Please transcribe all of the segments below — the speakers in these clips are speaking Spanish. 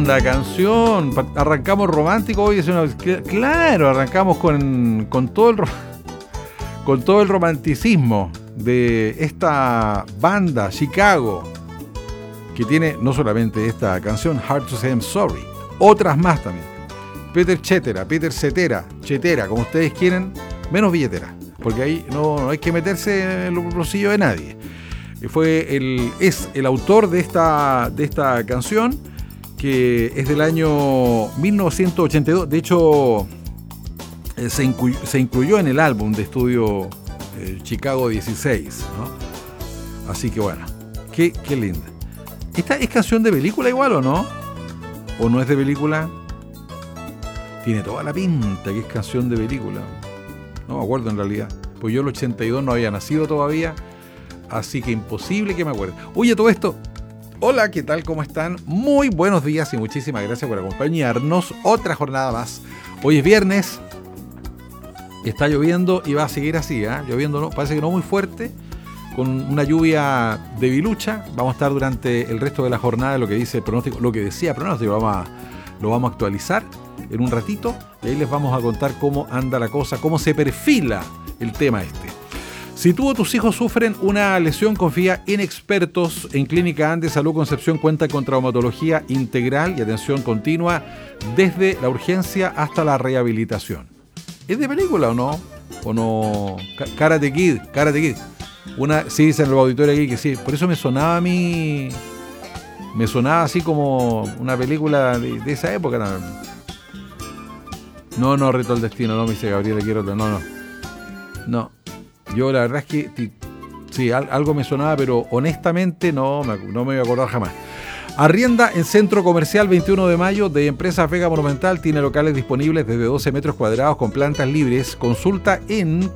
linda canción. Arrancamos romántico hoy. Claro, arrancamos con todo el romanticismo de esta banda Chicago, que tiene no solamente esta canción, Hard to Say I'm Sorry, otras más también. Peter Cetera, como ustedes quieren, menos billetera, porque ahí no hay que meterse en los bolsillos de nadie. Es el autor de esta canción, que es del año 1982. De hecho, se incluyó en el álbum de estudio Chicago 16, ¿no? Así que bueno, qué linda. ¿Esta es canción de película igual o no? ¿O no es de película? Tiene toda la pinta que es canción de película. No me acuerdo en realidad, pues yo en el 82 no había nacido todavía. Así que imposible que me acuerde. Oye, todo esto. Hola, ¿qué tal? ¿Cómo están? Muy buenos días y muchísimas gracias por acompañarnos. Otra jornada más. Hoy es viernes. Está lloviendo y va a seguir así, ¿eh? Lloviendo, no, parece que no muy fuerte, con una lluvia debilucha. Vamos a estar durante el resto de la jornada, lo que dice el pronóstico, lo que decía el pronóstico, lo vamos a actualizar en un ratito. Y ahí les vamos a contar cómo anda la cosa, cómo se perfila el tema este. Si tú o tus hijos sufren una lesión, confía en expertos. En Clínica Andes Salud Concepción cuenta con traumatología integral y atención continua desde la urgencia hasta la rehabilitación. ¿Es de película o no? ¿O no? Karate Kid. Sí, dicen los auditores aquí que sí. Por eso me sonaba a mí. Me sonaba así como una película de esa época. No, Reto al Destino. No, me dice Gabriela, quiero otra. No. Yo la verdad es que sí, algo me sonaba, pero honestamente no me voy a acordar jamás. Arrienda en Centro Comercial 21 de Mayo de Empresas Vega Monumental. Tiene locales disponibles desde 12 metros cuadrados con plantas libres. Consulta en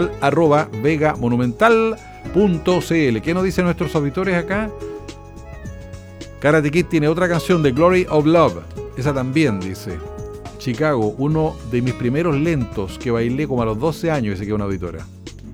comercial@vegamonumental.cl. ¿Qué nos dicen nuestros auditores acá? Karate Kid tiene otra canción, The Glory of Love. Esa también, dice. Chicago, uno de mis primeros lentos que bailé como a los 12 años, dice que es una auditora.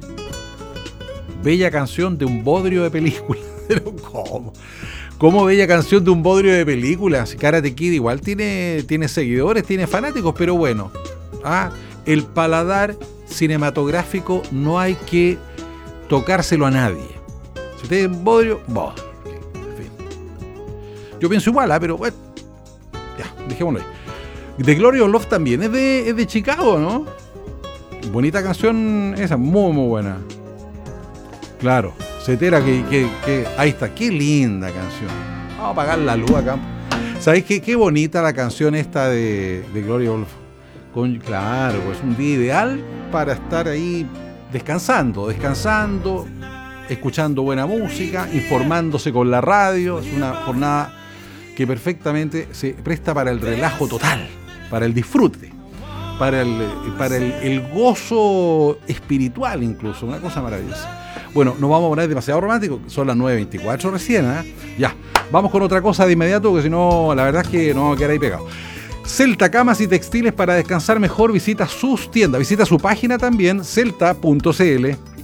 Bella canción de un bodrio de película. Pero ¿cómo bella canción de un bodrio de película? Karate Kid igual tiene seguidores, tiene fanáticos, pero bueno. El paladar cinematográfico no hay que tocárselo a nadie. Si usted es un bodrio, en fin. Yo pienso igual, pero bueno, ya, dejémoslo ahí. The Glory of Love también es de Chicago, ¿no? Bonita canción esa, muy muy buena. Claro, Cetera, que ahí está, qué linda canción. Vamos a apagar la luz acá. ¿Sabéis qué bonita la canción esta de Glory of Love? Claro, pues un día ideal para estar ahí descansando, escuchando buena música, informándose con la radio. Es una jornada que perfectamente se presta para el relajo total, para el disfrute, para el gozo espiritual incluso, una cosa maravillosa. Bueno, no vamos a poner demasiado romántico, son las 9:24 recién, ¿eh? Ya, vamos con otra cosa de inmediato, porque si no, la verdad es que no vamos a quedar ahí pegados. Celta Camas y Textiles para descansar mejor, visita sus tiendas, visita su página también, celta.cl.